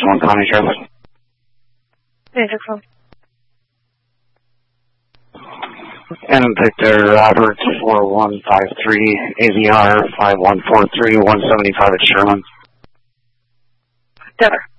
6-1 Connie traffic. 6-1. And Victor Roberts 4153 AVR 5143 175 at Sherman. Denver.